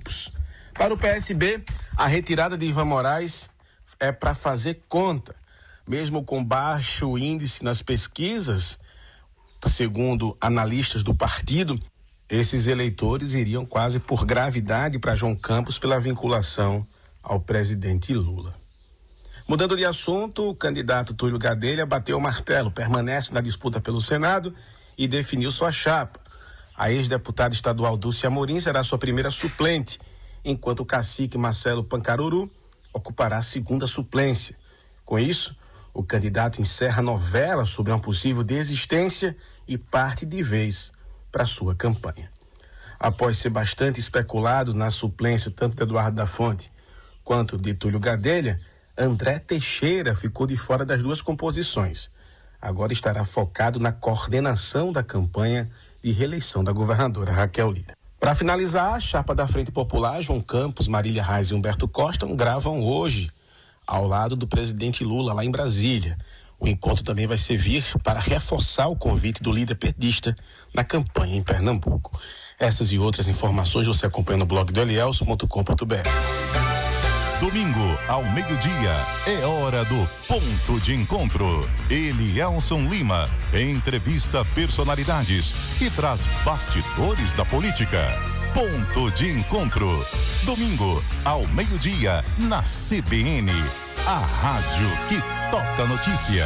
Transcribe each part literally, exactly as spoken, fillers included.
Campos. Para o P S B, a retirada de Ivan Moraes é para fazer conta. Mesmo com baixo índice nas pesquisas, segundo analistas do partido, esses eleitores iriam quase por gravidade para João Campos pela vinculação ao presidente Lula. Mudando de assunto, o candidato Túlio Gadelha bateu o martelo, permanece na disputa pelo Senado e definiu sua chapa. A ex-deputada estadual Dulce Amorim será sua primeira suplente, enquanto o cacique Marcelo Pancaruru ocupará a segunda suplência. Com isso, o candidato encerra a novela sobre uma possível desistência e parte de vez para sua campanha. Após ser bastante especulado na suplência tanto de Eduardo da Fonte quanto de Túlio Gadelha, André Teixeira ficou de fora das duas composições. Agora estará focado na coordenação da campanha de reeleição da governadora Raquel Lira. Para finalizar, a chapa da Frente Popular, João Campos, Marília Reis e Humberto Costa, gravam hoje ao lado do presidente Lula, lá em Brasília. O encontro também vai servir para reforçar o convite do líder petista na campanha em Pernambuco. Essas e outras informações você acompanha no blog do elielson ponto com ponto br. Domingo, ao meio-dia, é hora do Ponto de Encontro. Elielson Lima entrevista personalidades e traz bastidores da política. Ponto de Encontro. Domingo, ao meio-dia, na C B N, a rádio que toca notícia.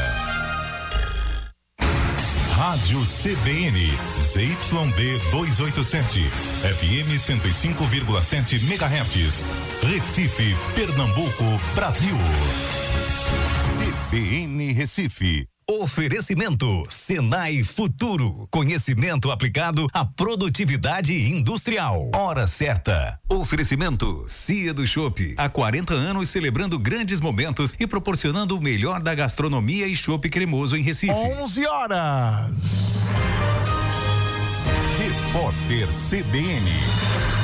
Rádio C B N, Z Y D duzentos e oitenta e sete, F M cento e cinco vírgula sete megahertz, Recife, Pernambuco, Brasil. C B N Recife. Oferecimento Senai Futuro, conhecimento aplicado à produtividade industrial. Hora certa. Oferecimento Cia do Chopp, há quarenta anos celebrando grandes momentos e proporcionando o melhor da gastronomia e chopp cremoso em Recife. onze horas. Repórter C B N.